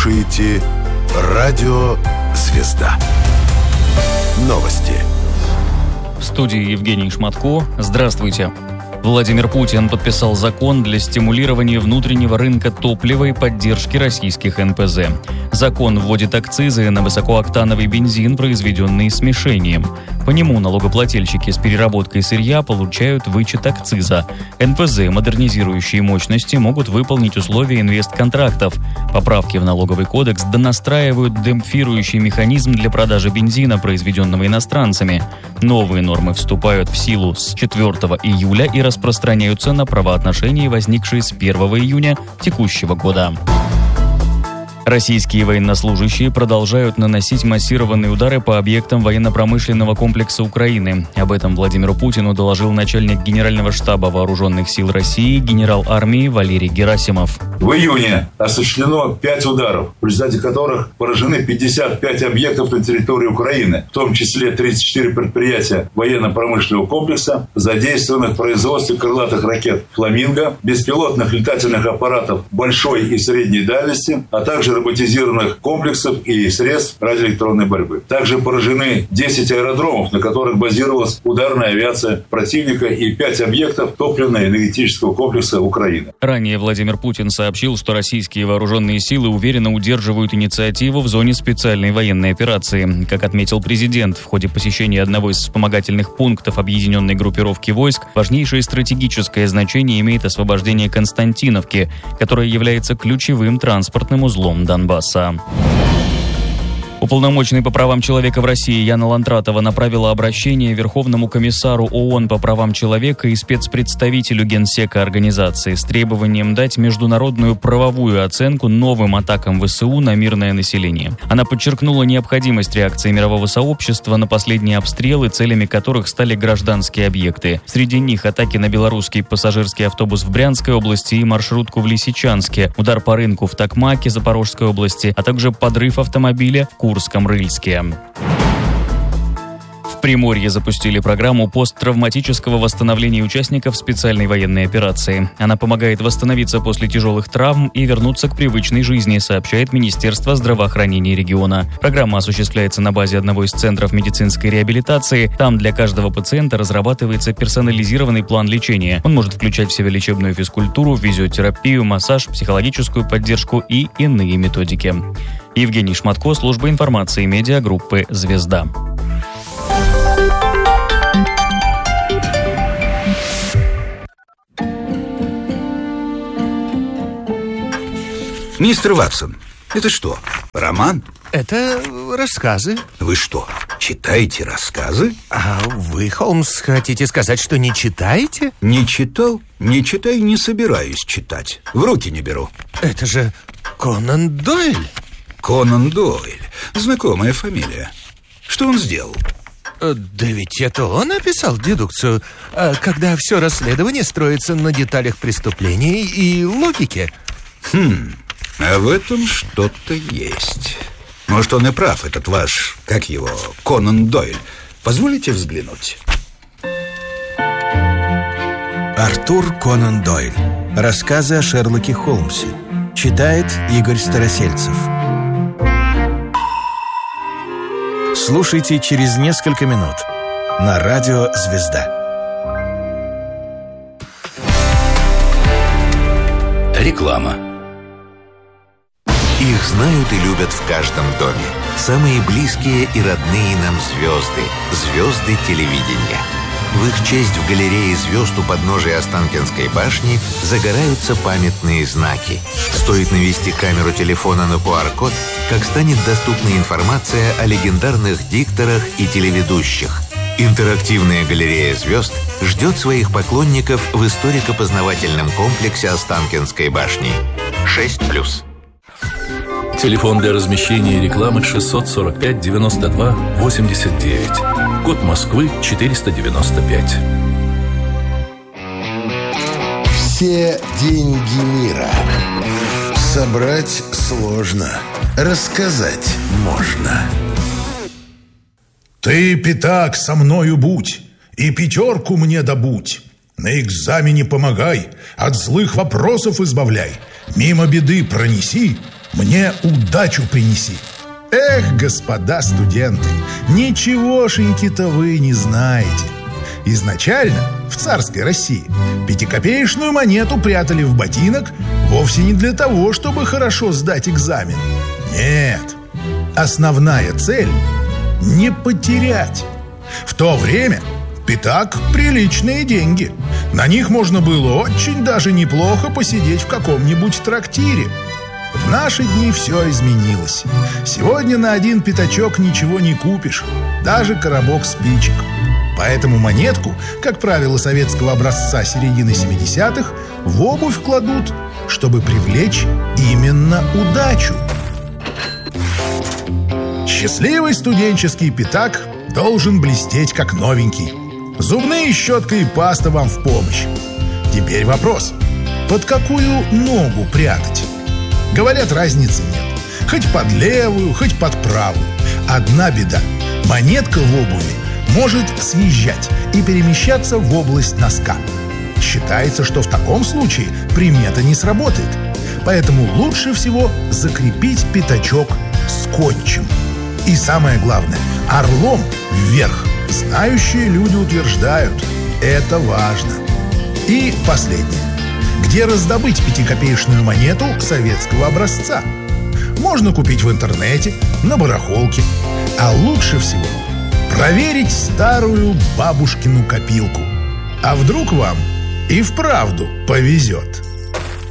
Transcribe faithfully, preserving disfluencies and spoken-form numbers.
слушаете «Радио Звезда». Новости. В студии Евгений Шматко. Здравствуйте. Владимир Путин подписал закон для стимулирования внутреннего рынка топлива и поддержки российских эн пэ зэ. Закон вводит акцизы на высокооктановый бензин, произведенный смешением. По нему налогоплательщики с переработкой сырья получают вычет акциза. эн пэ зэ, модернизирующие мощности, могут выполнить условия инвестконтрактов. Поправки в налоговый кодекс донастраивают демпфирующий механизм для продажи бензина, произведенного иностранцами. Новые нормы вступают в силу с четвёртого июля и распространяются на правоотношения, возникшие с первого июня текущего года. Российские военнослужащие продолжают наносить массированные удары по объектам военно-промышленного комплекса Украины. Об этом Владимиру Путину доложил начальник Генерального штаба Вооруженных сил России генерал армии Валерий Герасимов. В июне осуществлено пять ударов, в результате которых поражены пятьдесят пять объектов на территории Украины, в том числе тридцать четыре предприятия военно-промышленного комплекса, задействованных в производстве крылатых ракет «Фламинго», беспилотных летательных аппаратов большой и средней дальности, а также роботизированных комплексов и средств радиоэлектронной борьбы. Также поражены десять аэродромов, на которых базировалась ударная авиация противника, и пять объектов топливно-энергетического комплекса Украины. Ранее Владимир Путин сообщил, что российские вооруженные силы уверенно удерживают инициативу в зоне специальной военной операции. Как отметил президент, в ходе посещения одного из вспомогательных пунктов объединенной группировки войск важнейшее стратегическое значение имеет освобождение Константиновки, которая является ключевым транспортным узлом Донбасса. Уполномоченный по правам человека в России Яна Лантратова направила обращение Верховному комиссару ООН по правам человека и спецпредставителю Генсека организации с требованием дать международную правовую оценку новым атакам вэ эс у на мирное население. Она подчеркнула необходимость реакции мирового сообщества на последние обстрелы, целями которых стали гражданские объекты. Среди них атаки на белорусский пассажирский автобус в Брянской области и маршрутку в Лисичанске, удар по рынку в Токмаке Запорожской области, а также подрыв автомобиля в Курском-Рыльске. В Приморье запустили программу посттравматического восстановления участников специальной военной операции. Она помогает восстановиться после тяжелых травм и вернуться к привычной жизни, сообщает Министерство здравоохранения региона. Программа осуществляется на базе одного из центров медицинской реабилитации. Там для каждого пациента разрабатывается персонализированный план лечения. Он может включать в себя лечебную физкультуру, физиотерапию, массаж, психологическую поддержку и иные методики. Евгений Шматко, служба информации медиагруппы «Звезда». Мистер Ватсон, это что, роман? Это рассказы. Вы что, читаете рассказы? А вы, Холмс, хотите сказать, что не читаете? Не читал, не читаю, не собираюсь читать. В руки не беру. Это же Конан Дойль. Конан Дойль. Знакомая фамилия. Что он сделал? Да ведь это он написал дедукцию, когда все расследование строится на деталях преступлений и логике. Хм, а в этом что-то есть. Может, он и прав, этот ваш, как его, Конан Дойль. Позволите взглянуть? Артур Конан Дойль. Рассказы о Шерлоке Холмсе. Читает Игорь Старосельцев. Слушайте через несколько минут на радио «Звезда». Реклама. Их знают и любят в каждом доме. Самые близкие и родные нам звезды. Звезды телевидения. В их честь в галерее звезд у подножия Останкинской башни загораются памятные знаки. Стоит навести камеру телефона на ку ар код, как станет доступна информация о легендарных дикторах и телеведущих. Интерактивная галерея звезд ждет своих поклонников в историко-познавательном комплексе Останкинской башни. шесть плюс. Телефон для размещения рекламы шестьсот сорок пять девяносто два восемьдесят девять. Код Москвы четыреста девяносто пять. Все деньги мира собрать сложно, рассказать можно. Ты, пятак, со мною будь, и пятерку мне добудь. На экзамене помогай, от злых вопросов избавляй. Мимо беды пронеси, мне удачу принеси. Эх, господа студенты, ничегошеньки-то вы не знаете. Изначально в царской России пятикопеечную монету прятали в ботинок вовсе не для того, чтобы хорошо сдать экзамен. Нет, основная цель – не потерять. В то время пятак – приличные деньги. На них можно было очень даже неплохо посидеть в каком-нибудь трактире. В наши дни все изменилось. Сегодня на один пятачок ничего не купишь, даже коробок спичек. Поэтому монетку, как правило, советского образца середины семидесятых, в обувь кладут, чтобы привлечь именно удачу. Счастливый студенческий пятак должен блестеть как новенький. Зубные щетка и паста вам в помощь. Теперь вопрос: под какую ногу прятать? Говорят, разницы нет. Хоть под левую, хоть под правую. Одна беда: монетка в обуви может съезжать и перемещаться в область носка. Считается, что в таком случае примета не сработает. Поэтому лучше всего закрепить пятачок скотчем. И самое главное, орлом вверх. Знающие люди утверждают, это важно. И последнее. Где раздобыть пятикопеечную монету советского образца? Можно купить в интернете, на барахолке. А лучше всего проверить старую бабушкину копилку. А вдруг вам и вправду повезет?